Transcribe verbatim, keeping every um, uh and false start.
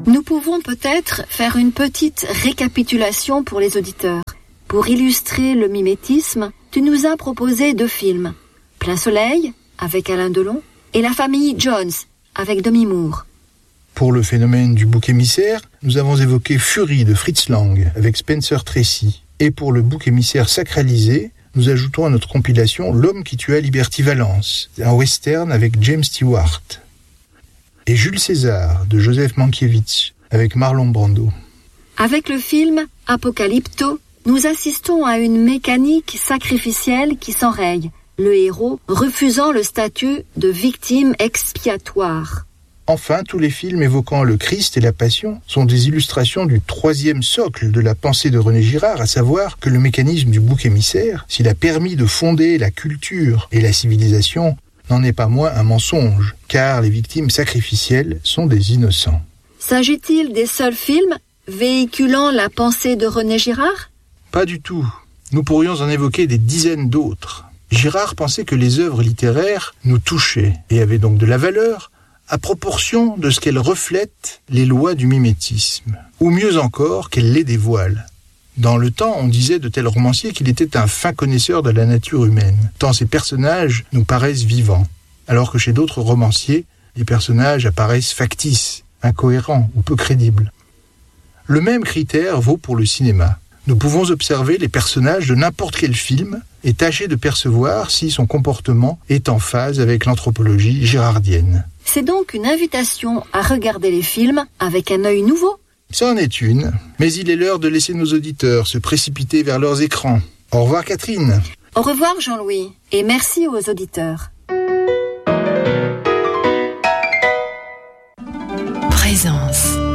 Nous pouvons peut-être faire une petite récapitulation pour les auditeurs. Pour illustrer le mimétisme, tu nous as proposé deux films. Plein Soleil, avec Alain Delon, et La famille Jones, avec Demi Moore. Pour le phénomène du bouc émissaire, nous avons évoqué Fury de Fritz Lang, avec Spencer Tracy. Et pour le bouc émissaire sacralisé, nous ajoutons à notre compilation L'homme qui tua Liberty Valance, un western avec James Stewart. Et Jules César de Joseph Mankiewicz, avec Marlon Brando. Avec le film Apocalypto, nous assistons à une mécanique sacrificielle qui s'enraye, le héros refusant le statut de victime expiatoire. Enfin, tous les films évoquant le Christ et la Passion sont des illustrations du troisième socle de la pensée de René Girard, à savoir que le mécanisme du bouc émissaire, s'il a permis de fonder la culture et la civilisation, n'en est pas moins un mensonge, car les victimes sacrificielles sont des innocents. S'agit-il des seuls films véhiculant la pensée de René Girard ? Pas du tout. Nous pourrions en évoquer des dizaines d'autres. Girard pensait que les œuvres littéraires nous touchaient et avaient donc de la valeur à proportion de ce qu'elles reflètent les lois du mimétisme, ou mieux encore qu'elles les dévoilent. Dans le temps, on disait de tel romancier qu'il était un fin connaisseur de la nature humaine, tant ses personnages nous paraissent vivants, alors que chez d'autres romanciers, les personnages apparaissent factices, incohérents ou peu crédibles. Le même critère vaut pour le cinéma. Nous pouvons observer les personnages de n'importe quel film et tâcher de percevoir si son comportement est en phase avec l'anthropologie girardienne. C'est donc une invitation à regarder les films avec un œil nouveau. Ça en est une, mais il est l'heure de laisser nos auditeurs se précipiter vers leurs écrans. Au revoir Catherine. Au revoir Jean-Louis, et merci aux auditeurs. Présence.